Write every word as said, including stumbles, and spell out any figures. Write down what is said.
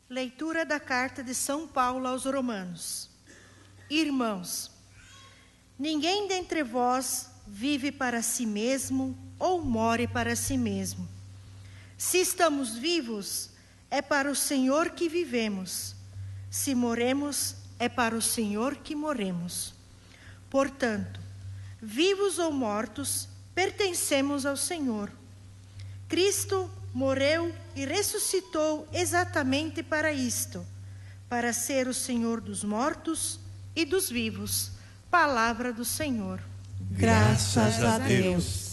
Leitura da carta de São Paulo aos Romanos. Irmãos, ninguém dentre vós vive para si mesmo ou more para si mesmo. Se estamos vivos, é para o Senhor que vivemos. Se morremos, é para o Senhor que morremos. Portanto, vivos ou mortos, pertencemos ao Senhor. Cristo morreu e ressuscitou exatamente para isto, para ser o Senhor dos mortos e dos vivos. Palavra do Senhor. Graças a Deus.